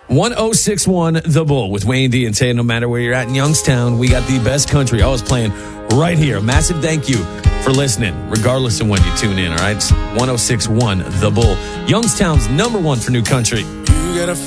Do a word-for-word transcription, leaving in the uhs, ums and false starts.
one oh six point one The Bull with Wayne D and Tay. No matter where you're at in Youngstown, we got the best country always playing right here. Massive thank you for listening, regardless of when you tune in, all right? It's one oh six point one The Bull, Youngstown's number one for new country. You gotta